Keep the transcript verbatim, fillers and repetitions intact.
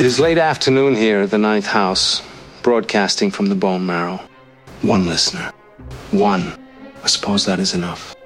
It is late afternoon here at the Ninth House, broadcasting from the bone marrow. One listener. One. I suppose that is enough.